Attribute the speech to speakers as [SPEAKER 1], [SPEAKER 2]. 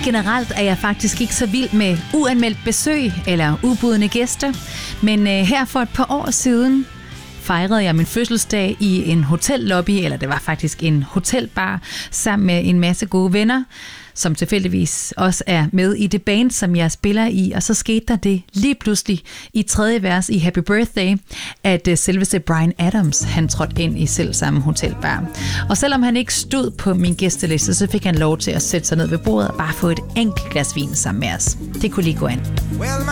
[SPEAKER 1] generelt er jeg faktisk ikke så vild med uanmeldt besøg eller ubudne gæster, men her for et par år siden fejrede jeg min fødselsdag i en hotellobby, eller det var faktisk en hotelbar, sammen med en masse gode venner, som tilfældigvis også er med i det band, som jeg spiller i. Og så skete der det lige pludselig i tredje vers i Happy Birthday, at selveste Bryan Adams, han trådte ind i selv samme hotelbar. Og selvom han ikke stod på min gæsteliste, så fik han lov til at sætte sig ned ved bordet og bare få et enkelt glas vin sammen med os. Det kunne lige gå an.